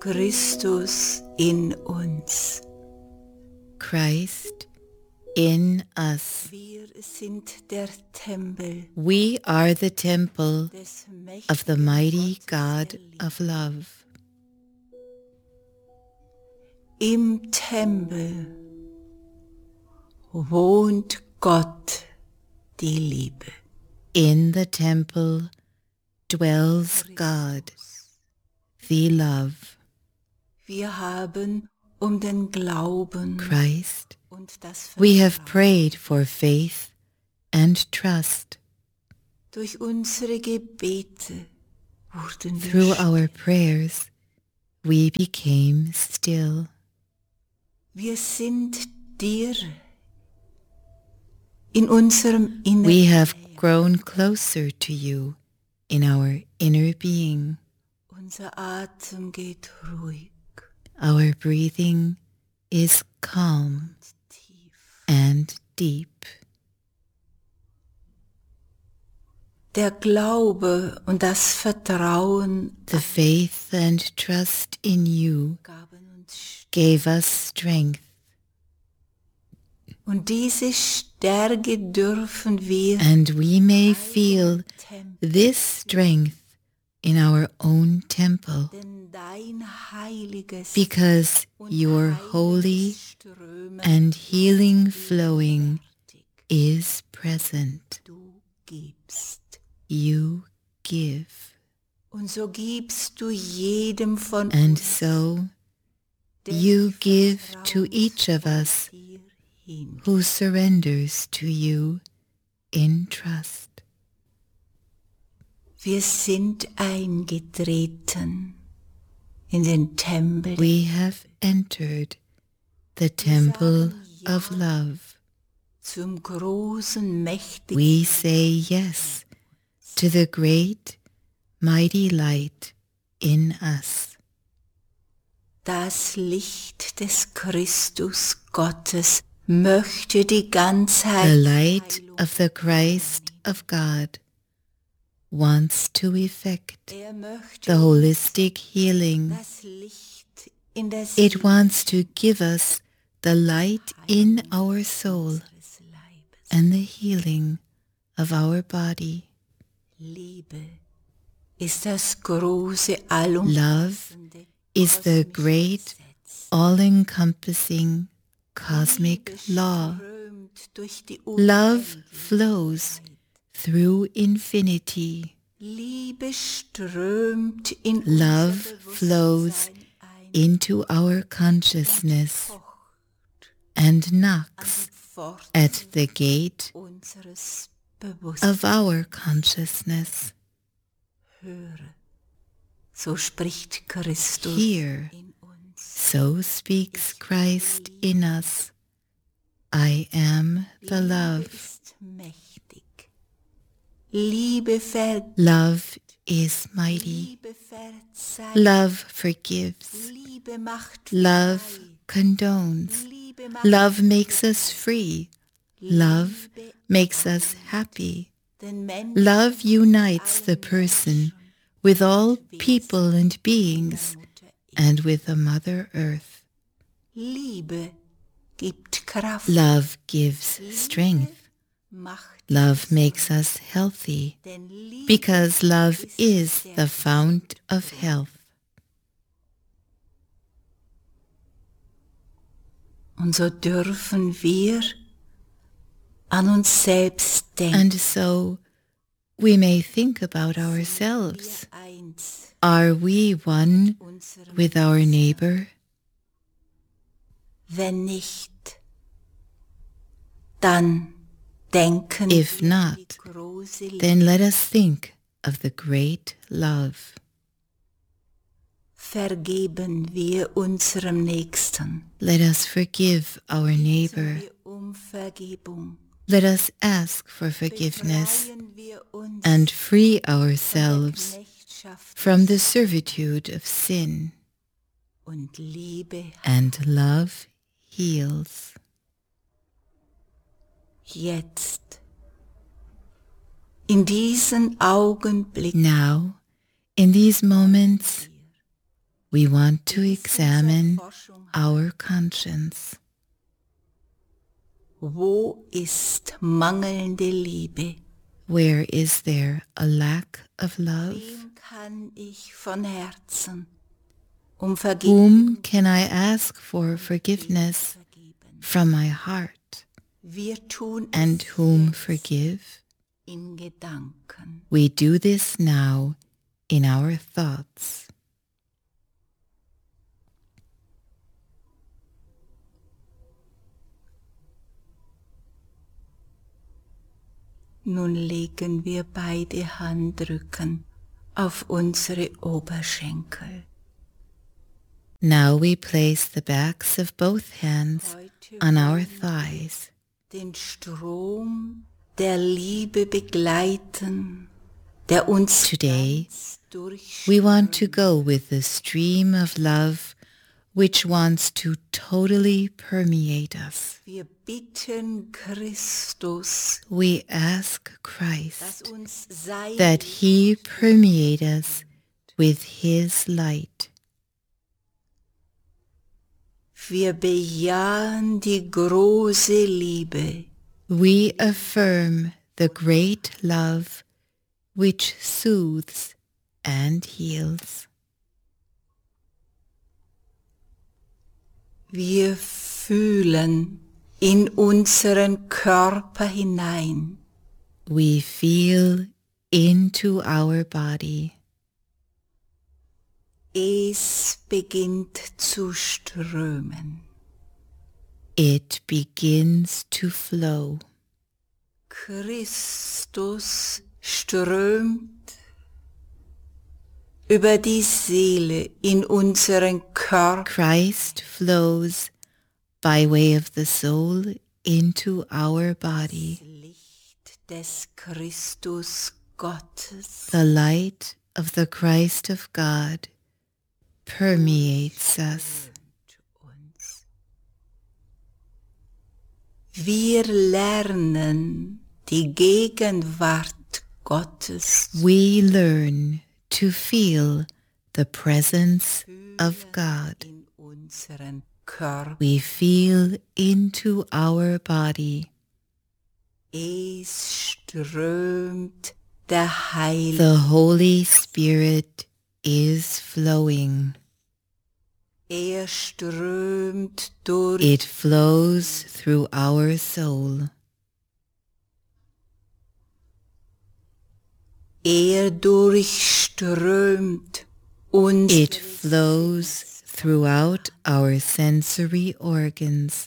Christus in uns. Christ in us. Wir sind der Tempel We are the temple des of the mächtigen mighty Gottes God der Liebe. of love. Im Tempel wohnt Gott, die Liebe. In the temple dwells God, the love. Wir haben den Glauben Christ, und das we have Vertrauen prayed for faith and trust. durch unsere Gebete wurden wir Through still. our prayers, we became still. Wir sind dir in unserem Inneren. We have grown closer to you in our inner being. Unser Atem geht ruhig Our breathing is calm und tief. and deep. Der Glaube und das Vertrauen The faith and trust in you gaben uns Stärke. gave us strength, Und diese Stärke dürfen wir and we may feel Tempel, this strength in our own temple, denn dein heiliges because und your holy heiliges Strömen and healing flowing fertig. is present. Du gibst. You give, Und so gibst du jedem von and uns, so der you sich give to each of vertrauensvoll us dir hingibt. who surrenders to you in trust. Wir sind eingetreten in den Tempel. We have entered the temple of love. Zum großen, mächtigen We say yes to the great, mighty light in us. Das Licht des Christus Gottes möchte die The Ganzheit light of the Christ of God wants to effect möchte the holistic healing. das Licht in das It wants to give us the light in our soul unseres Leibes. and the healing of our body. Liebe ist das große, Love allumfassende is the kosmische great, Gesetz. all-encompassing cosmic Liebe law. strömt durch die Love flows through infinity. Liebe strömt in Love unser flows Bewusstsein ein, into our consciousness pocht and an knocks die Pforten at the gate unseres Bewusstseins. of our consciousness. Höre, so spricht Christus Hear, in uns. so speaks Christ in us. I am the Liebe love. ist mächtig. Liebe vergibt. Love is mighty. Liebe verzeiht. Love forgives. Liebe macht Love frei. condones. Liebe macht Love makes us free. Love Liebe makes us happy. den Menschen Love unites the person with all people and beings and with the Mother Earth. Liebe gibt Kraft. Love gives strength. Macht Love makes us healthy denn Liebe because love ist is der the fount of health. Und so dürfen wir an uns selbst denken. And so we may think about ourselves. Wir eins Are we one unserem with our neighbor? Wenn nicht, dann denken If wir not, die große Liebe. Then let us think of the great love. Vergeben wir unserem Nächsten. Let us forgive our neighbor. Wir um Vergebung. Let us ask for forgiveness Befreien wir uns and free von der ourselves Knechtschaft from the servitude of sin. und Liebe. And love heals. Jetzt, in diesen Augenblicken, Now, in these moments, we want to examine our conscience. Wo ist mangelnde Liebe? Where is there a lack of love? Wem kann ich von Herzen Vergebung Whom can I ask for forgiveness vergeben? from my heart? Wir tun And es whom jetzt forgive? in Gedanken. We do this now in our thoughts. Nun legen wir beide Handrücken auf unsere Oberschenkel. Now we place the backs of both hands on our thighs. Den Strom der Liebe begleiten, der uns Today, ganz durchströmt. we want to go with the stream of love which wants to totally permeate us. Wir bitten Christus, We ask dass Christ uns sein that He permeate us with His light. Wir bejahen die große Liebe, We affirm the great love which soothes and heals. wir fühlen in unseren Körper hinein. We feel into our body. Es beginnt zu strömen. It begins to flow. Christus strömt über die Seele in unseren Körper. Christ flows by way of the soul into our body. Licht des Christus Gottes The light of the Christ of God permeates us. uns. Wir lernen die Gegenwart Gottes. We learn to feel the presence of God. In unseren Körper. We feel into our body. Es strömt der Heilige. The Holy Spirit is flowing. Strömt durch. It flows through our soul. Durchströmt uns. It flows throughout our sensory organs.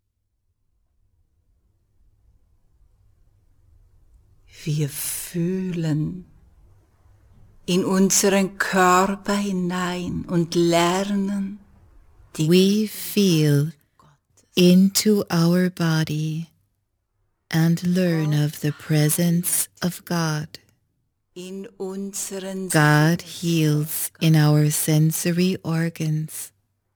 Wir fühlen in unseren Körper hinein und lernen die We feel into our body and learn of the presence of God. in unseren God heals in our sensory organs.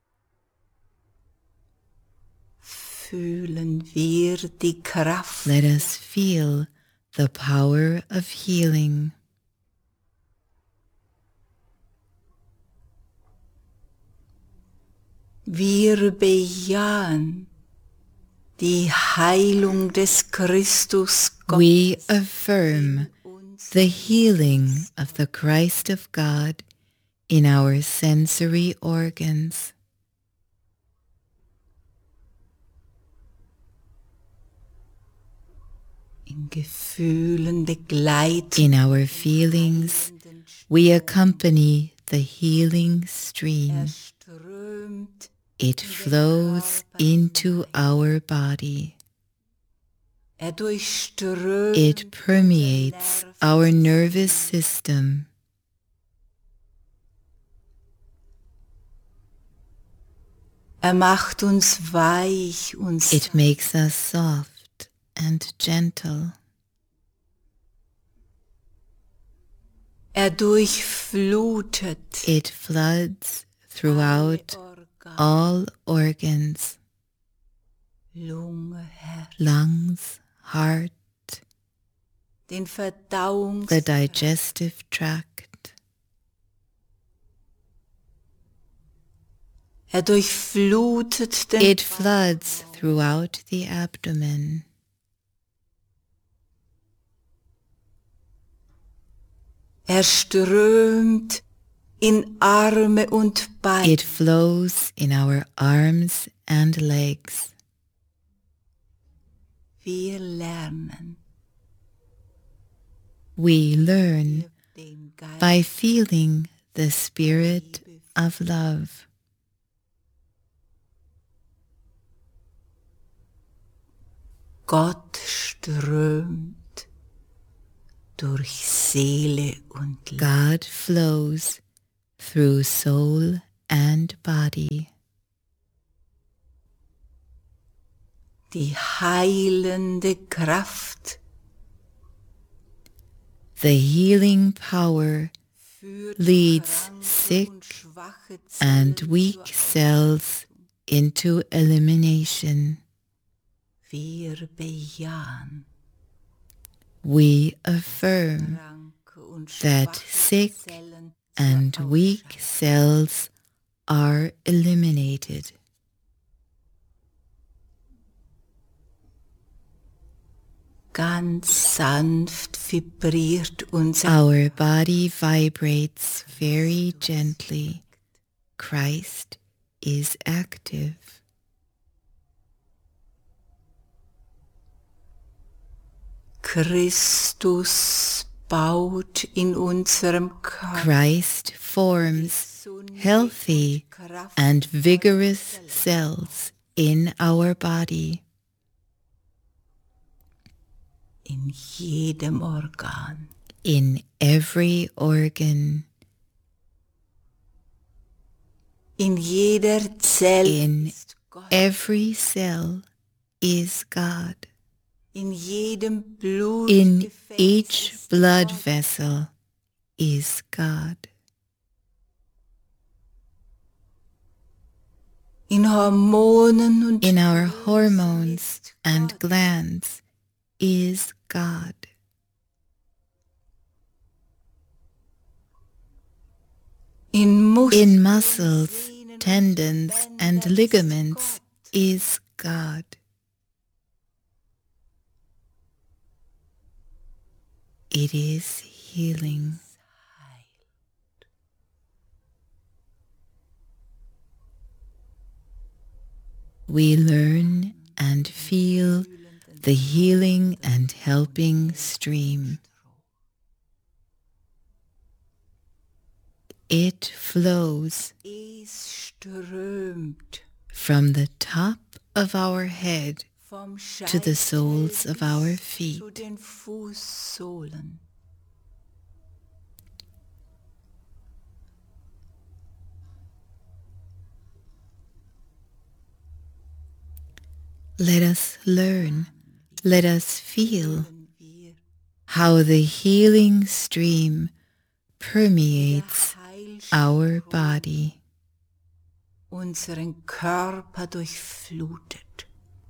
Fühlen wir die Kraft. Let us feel the power of healing. Wir bejahen die Heilung des Christus We Gottes. affirm the healing of the Christ of God in our sensory organs. In Gefühlen begleiten. In our feelings, we accompany the healing stream. Strömt It flows into our body. durchströmt. It permeates our nervous system. Macht uns weich und It makes us soft and gentle. durchflutet. It floods throughout all organs, Lunge, Herz, lungs, heart, den Verdauungs. the digestive tract. durchflutet den It floods throughout the abdomen. Strömt in Arme und Beine. It flows in our arms and legs. Wir lernen We learn den Geist by feeling the spirit of love. Gott strömt durch Seele und Leib. God flows through soul and body. Die heilende Kraft The healing power führt leads kranke sick und schwache and Zellen weak zur cells into elimination. Wir bejahen We affirm kranke und that schwache sick Zellen and zur weak Ausscheidung. cells are eliminated. Ganz sanft vibriert unser Our body vibrates very gently. Christ is active. Christus baut in unserem Körper Christ forms healthy and vigorous cells in our body. in jedem Organ. In every organ, In jeder Zelle in ist Gott. every cell is God. In jedem In Blutgefäß each ist blood Gott. vessel is God. In Hormonen und In our Drüsen hormones ist and Gott. glands is God. In In Muskeln, muscles, Sehnen tendons, und and Bändern ligaments ist Gott. is God. It is healing. We learn and feel the healing and helping stream. It flows Es strömt from the top of our head vom to the Scheitel soles of our bis zu feet. den Fußsohlen. Let us learn, let us feel Fühlen wir how the healing stream permeates our body. unseren Körper durchflutet.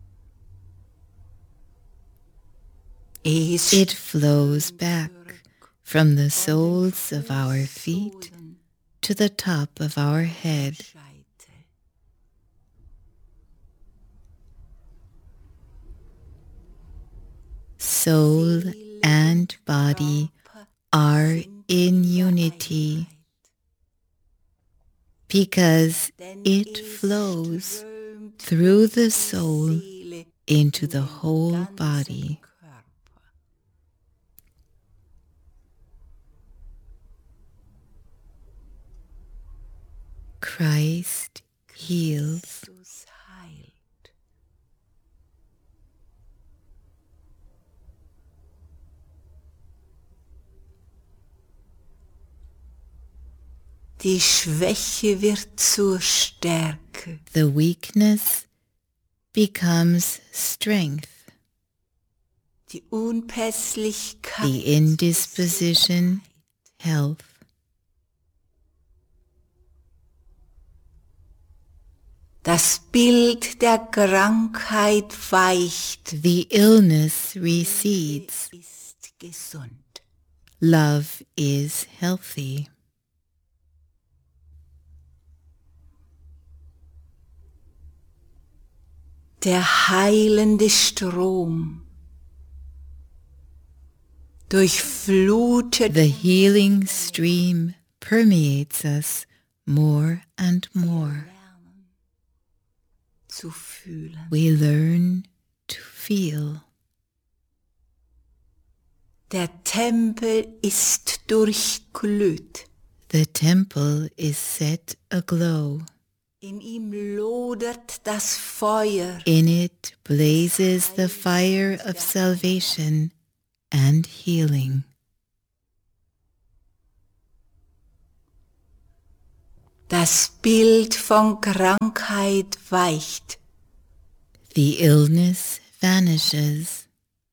Es It flows back from the soles of our feet to the top of our head. Scheitel. Soul and body are in unity because it flows strömt through the die soul Seele into in the den whole ganzen body. Körper. Christ heals. Jesus heilt. Die Schwäche wird zur Stärke. The weakness becomes strength. Die Unpässlichkeit The indisposition, health. Das Bild der Krankheit weicht. The illness recedes. Ist gesund. Love is healthy. Der heilende Strom durchflutet The healing stream permeates us more and more. zu fühlen. We learn to feel. Der Tempel ist durchglüht. The temple is set aglow. In ihm lodert das Feuer. In it blazes the fire of salvation and healing. Das Bild von Krankheit weicht. The illness vanishes.